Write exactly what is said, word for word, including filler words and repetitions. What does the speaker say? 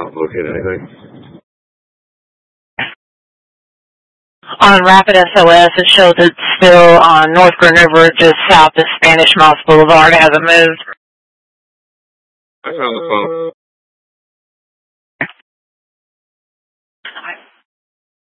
don't locate anything. On Rapid S O S, it shows it's still on North Grand River, just south of Spanish Moss Boulevard. It hasn't moved. I found the phone.